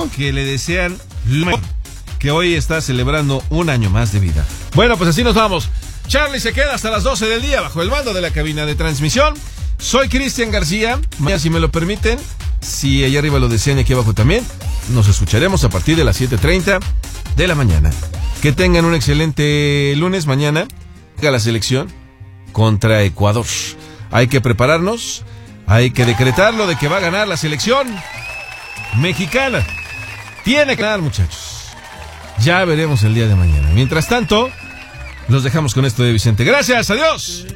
que le desean lo mejor, que hoy está celebrando un año más de vida. Bueno, pues así nos vamos. Charlie se queda hasta las 12 del día bajo el mando de la cabina de transmisión. Soy Cristian García. Mañana, si me lo permiten, si allá arriba lo desean y aquí abajo también, nos escucharemos a partir de las 7:30 de la mañana. Que tengan un excelente lunes. Mañana llega la selección contra Ecuador. Hay que prepararnos, hay que decretarlo de que va a ganar la selección mexicana. Tiene que ganar, muchachos. Ya veremos el día de mañana. Mientras tanto, los dejamos con esto de Vicente. Gracias, adiós.